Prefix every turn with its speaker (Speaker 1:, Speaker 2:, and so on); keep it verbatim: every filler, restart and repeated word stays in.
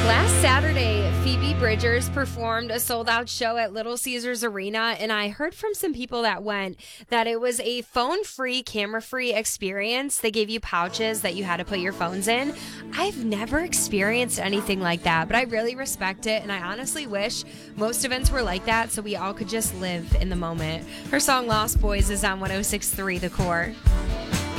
Speaker 1: Last Saturday, Phoebe Bridgers performed a sold-out show at Little Caesars Arena, and I heard from some people that went that it was a phone-free, camera-free experience. They gave you pouches that you had to put your phones in. I've never experienced anything like that, but I really respect it, and I honestly wish most events were like that so we all could just live in the moment. Her song Lost Boys is on one oh six point three The Core.